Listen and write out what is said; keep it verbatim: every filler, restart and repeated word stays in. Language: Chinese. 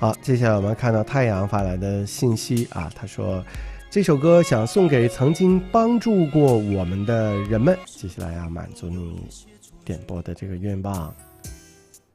好，接下来我们看到太阳发来的信息啊，他说这首歌想送给曾经帮助过我们的人们，接下来要满足你点播的这个愿望。